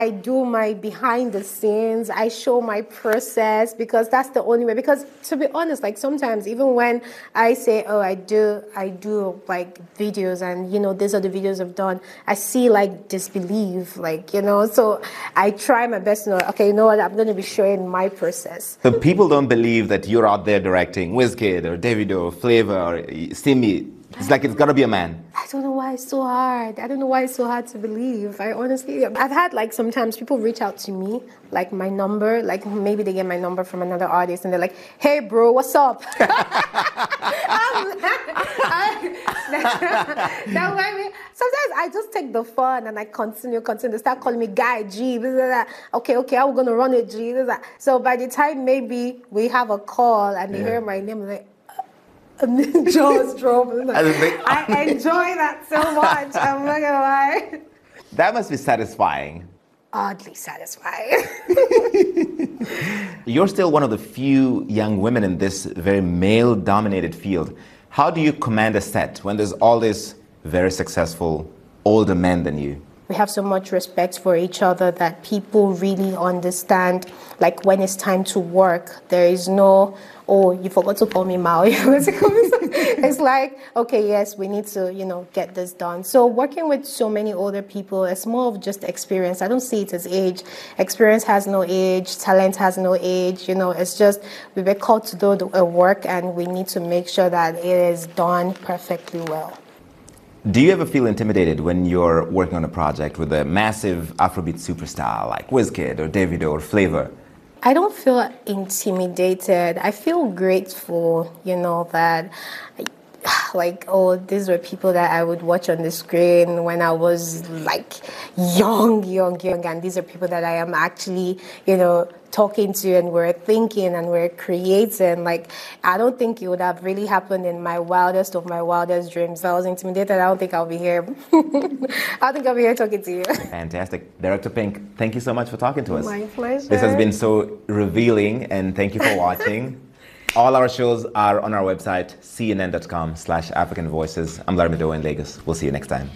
I do my behind the scenes. I show my process because that's the only way. Because to be honest, like sometimes even when I say, oh, I do like videos and, these are the videos I've done, I see like disbelief, so I try my best to know, okay, you know what, I'm going to be showing my process. So people don't believe that you're out there directing Wizkid or Davido or Flavor or Simi. It's like it's got to be a man. I don't know why it's so hard. I don't know why it's so hard to believe. I've had like sometimes people reach out to me, like my number, like maybe they get my number from another artist and they're like, hey bro, what's up? Sometimes I just take the fun and I continue. They start calling me Guy, G, blah, blah, blah. Okay, I'm going to run it, G. Blah, blah. So by the time maybe we have a call and they hear my name, like, jaws drop. I enjoy that so much. I'm not gonna lie. That must be satisfying. Oddly satisfying. You're still one of the few young women in this very male-dominated field. How do you command a set when there's all these very successful older men than you? We have so much respect for each other that people really understand, like when it's time to work, there is no, oh, you forgot to call me Mao. It's like, okay, yes, we need to, get this done. So working with so many older people, it's more of just experience. I don't see it as age. Experience has no age. Talent has no age. It's just we were called to do a work and we need to make sure that it is done perfectly well. Do you ever feel intimidated when you're working on a project with a massive Afrobeat superstar like Wizkid or Davido or Flavor? I don't feel intimidated. I feel grateful, that these were people that I would watch on the screen when I was like young, and these are people that I am actually, talking to and we're thinking and we're creating. Like, I don't think it would have really happened in my wildest of my wildest dreams. If I was intimidated, I don't think I'll be here. I think I'll be here talking to you. Fantastic. Director Pink, thank you so much for talking to us. My pleasure. This has been so revealing, and thank you for watching. All our shows are on our website, cnn.com/African Voices. I'm Larry Medowa in Lagos. We'll see you next time.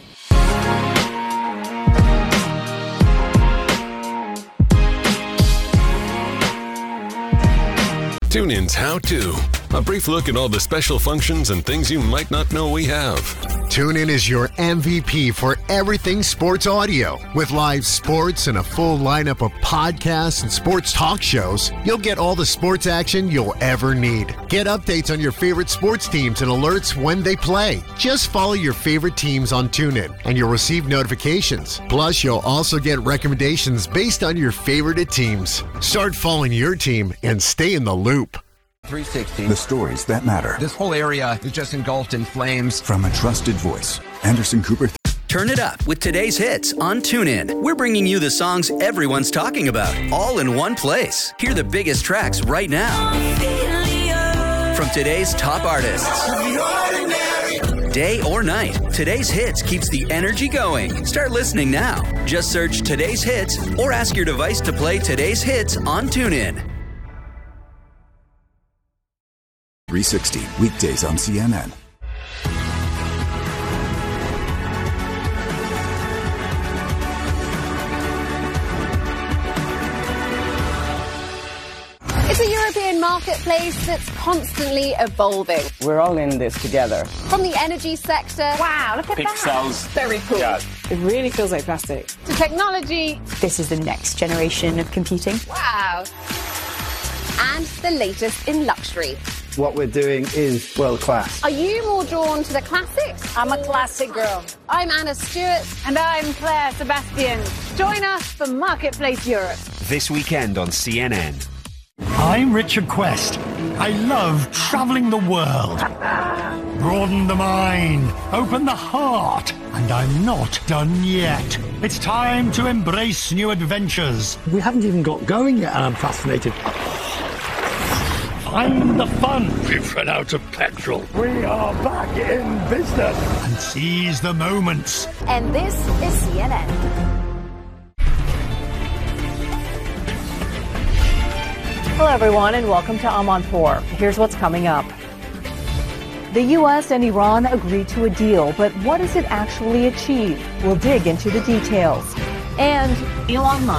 TuneIn's How To. A brief look at all the special functions and things you might not know we have. TuneIn is your MVP for everything sports audio. With live sports and a full lineup of podcasts and sports talk shows, you'll get all the sports action you'll ever need. Get updates on your favorite sports teams and alerts when they play. Just follow your favorite teams on TuneIn and you'll receive notifications. Plus, you'll also get recommendations based on your favorite teams. Start following your team and stay in the loop. 360. The stories that matter. This whole area is just engulfed in flames. From a trusted voice, Anderson Cooper. Turn it up with today's hits on TuneIn. We're bringing you the songs everyone's talking about, all in one place. Hear the biggest tracks right now. From today's top artists. Day or night, today's hits keeps the energy going. Start listening now. Just search today's hits or ask your device to play today's hits on TuneIn. 360, weekdays on CNN. It's a European marketplace that's constantly evolving. We're all in this together. From the energy sector. Wow, look at Pixels. that. Very cool. Yeah. It really feels like plastic. To technology. This is the next generation of computing. Wow. And the latest in luxury. What we're doing is world class. Are you more drawn to the classics? I'm a classic girl. I'm Anna Stewart. And I'm Claire Sebastian. Join us for Marketplace Europe. This weekend on CNN. I'm Richard Quest. I love traveling the world. Broaden the mind, open the heart, and I'm not done yet. It's time to embrace new adventures. We haven't even got going yet, and I'm fascinated. Find the fun. We've run out of petrol. We are back in business. And seize the moments. And this is CNN. Hello, everyone, and welcome to Amanpour. Here's what's coming up. The U.S. and Iran agreed to a deal, but what does it actually achieve? We'll dig into the details. And Elon Musk